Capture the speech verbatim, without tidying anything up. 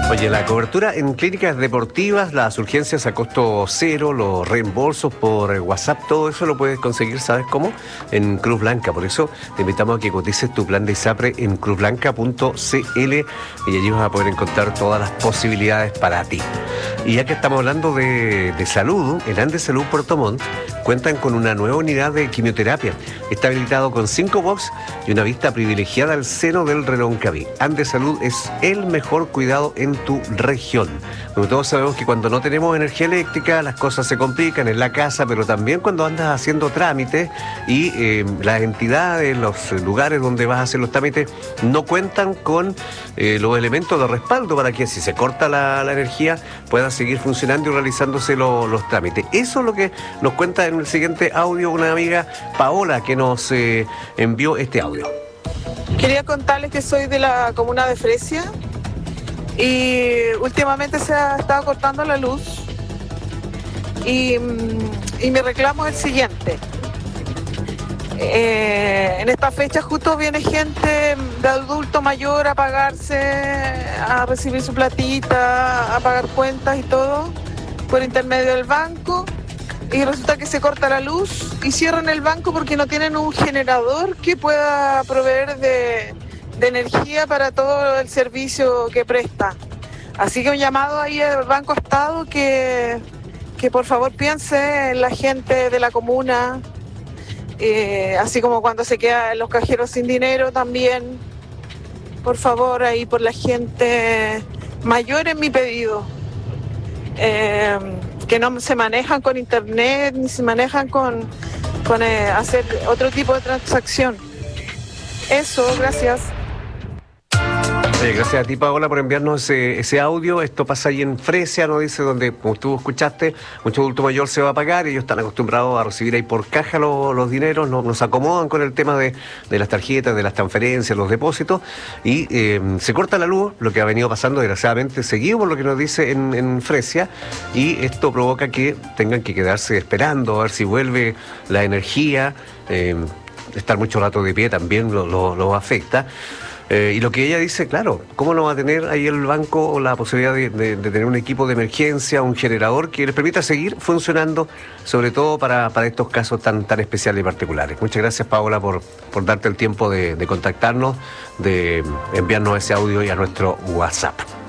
Oye, la cobertura en clínicas deportivas, las urgencias a costo cero, los reembolsos por WhatsApp, todo eso lo puedes conseguir, ¿sabes cómo? En Cruz Blanca. Por eso te invitamos a que cotices tu plan de ISAPRE en cruz blanca punto c l y allí vas a poder encontrar todas las posibilidades para ti. Y ya que estamos hablando de, de salud, en Andes Salud Puerto Montt cuentan con una nueva unidad de quimioterapia. Está habilitado con cinco box y una vista privilegiada al seno del Reloncaví. Andes Salud es el mejor cuidado en tu región. Como todos sabemos que cuando no tenemos energía eléctrica las cosas se complican en la casa, pero también cuando andas haciendo trámites y eh, las entidades, los lugares donde vas a hacer los trámites no cuentan con eh, los elementos de respaldo para que si se corta la, la energía pueda seguir funcionando y realizándose lo, los trámites. Eso es lo que nos cuenta en el siguiente audio una amiga, Paola, que nos eh, envió este audio. Quería contarles que soy de la comuna de Fresia y últimamente se ha estado cortando la luz y, y mi reclamo es el siguiente. Eh, en esta fecha justo viene gente de adulto mayor a pagarse, a recibir su platita, a pagar cuentas y todo por intermedio del banco, y resulta que se corta la luz y cierran el banco porque no tienen un generador que pueda proveer de, de energía para todo el servicio que presta. Así que un llamado ahí al Banco Estado que, que por favor piense en la gente de la comuna, eh, así como cuando se quedan los cajeros sin dinero también. Por favor, ahí por la gente mayor en mi pedido. Eh, que no se manejan con internet ni se manejan con, con eh, hacer otro tipo de transacción. Eso, gracias. Eh, gracias a ti, Paola, por enviarnos ese, ese audio. Esto pasa ahí en Fresia, ¿no? Dice, donde, como tú escuchaste, mucho adulto mayor se va a pagar y ellos están acostumbrados a recibir ahí por caja los, los dineros, no, nos acomodan con el tema de, de las tarjetas, de las transferencias, los depósitos, y eh, se corta la luz, lo que ha venido pasando desgraciadamente seguido por lo que nos dice en, en Fresia, y esto provoca que tengan que quedarse esperando a ver si vuelve la energía. Eh, estar mucho rato de pie también lo, lo, lo afecta. Eh, y lo que ella dice, claro, ¿cómo no va a tener ahí el banco la posibilidad de, de, de tener un equipo de emergencia, un generador que les permita seguir funcionando, sobre todo para, para estos casos tan, tan especiales y particulares? Muchas gracias, Paola, por, por darte el tiempo de, de contactarnos, de enviarnos ese audio y a nuestro WhatsApp.